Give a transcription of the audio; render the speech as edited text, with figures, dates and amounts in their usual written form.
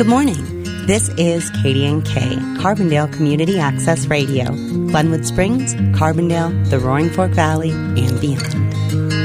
Good morning. This is KDNK, Carbondale Community Access Radio, Glenwood Springs, Carbondale, the Roaring Fork Valley, and beyond.